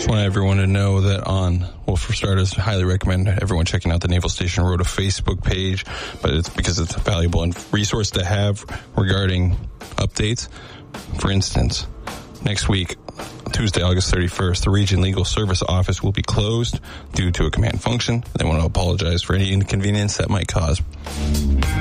Just want everyone to know that for starters, highly recommend everyone checking out the Naval Station Rota Facebook page, but it's because it's a valuable resource to have regarding updates. For instance, next week, Tuesday, August 31st, the Region Legal Service Office will be closed due to a command function. They want to apologize for any inconvenience that might cause.